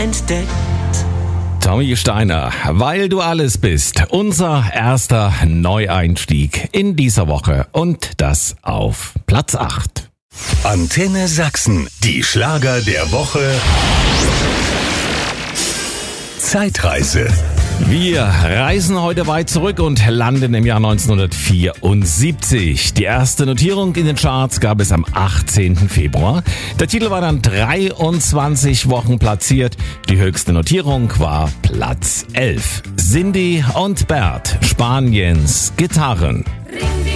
entdeckt. Tommy Steiner, weil du alles bist. Unser erster Neueinstieg in dieser Woche und das auf Platz 8. Antenne Sachsen, die Schlager der Woche. Zeitreise. Wir reisen heute weit zurück und landen im Jahr 1974. Die erste Notierung in den Charts gab es am 18. Februar. Der Titel war dann 23 Wochen platziert. Die höchste Notierung war Platz 11. Cindy und Bert, Spaniens Gitarren.